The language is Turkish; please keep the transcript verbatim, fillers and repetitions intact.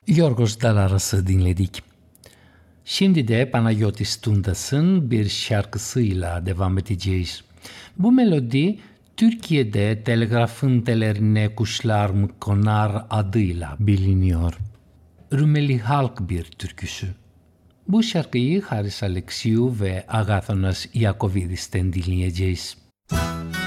Yorgos Dalaras'ı dinledik. Şimdi de Panagiotis Tundas'ın bir şarkısıyla devam edeceğiz. Bu melodi Türkiye'de telgrafın telerine kuşlar mı konar adıyla biliniyor. Rumeli halk bir türküsü. Bu şarkıyı Haris Alexiou ve Agathonas Iakovidis'ten dinleyeceğiz.